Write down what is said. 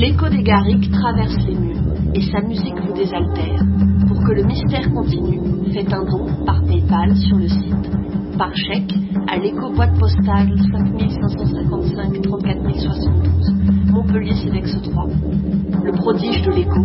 L'écho des Garrigues traverse les murs et sa musique vous désaltère. Pour que le mystère continue, faites un don par PayPal sur le site, par chèque à l'écho boîte postale 5555 34 072, Montpellier Cedex 3. Le prodige de l'écho